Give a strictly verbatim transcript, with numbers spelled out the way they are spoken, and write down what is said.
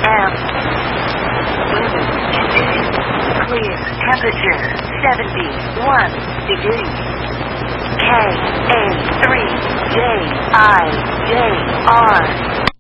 M. Weather conditions. Clear. Temperature seventy-one degrees. K A three J I J R.